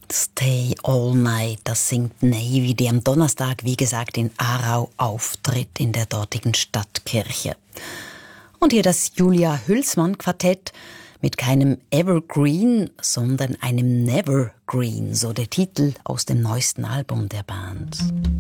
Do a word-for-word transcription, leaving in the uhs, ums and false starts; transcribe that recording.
Stay All Night, das singt Navy, die am Donnerstag, wie gesagt, in Aarau auftritt, in der dortigen Stadtkirche. Und hier das Julia Hülsmann Quartett mit keinem Evergreen, sondern einem Nevergreen, so der Titel aus dem neuesten Album der Band.